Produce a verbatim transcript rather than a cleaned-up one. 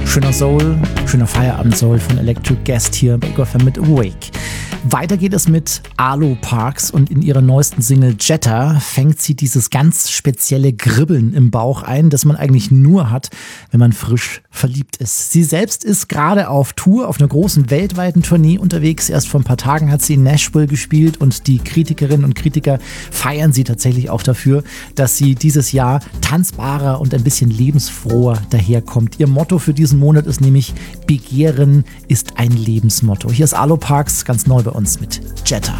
Schöner Soul, schöner Feierabend-Soul von Electric Guest hier bei Ego F M mit Awake. Weiter geht es mit Arlo Parks und in ihrer neuesten Single Jetta fängt sie dieses ganz spezielle Kribbeln im Bauch ein, das man eigentlich nur hat, wenn man frisch verliebt ist. Sie selbst ist gerade auf Tour, auf einer großen weltweiten Tournee unterwegs. Erst vor ein paar Tagen hat sie in Nashville gespielt und die Kritikerinnen und Kritiker feiern sie tatsächlich auch dafür, dass sie dieses Jahr tanzbarer und ein bisschen lebensfroher daherkommt. Ihr Motto für diesen Monat ist nämlich Begehren ist ein Lebensmotto. Hier ist Arlo Parks ganz neu bei uns mit Jetta.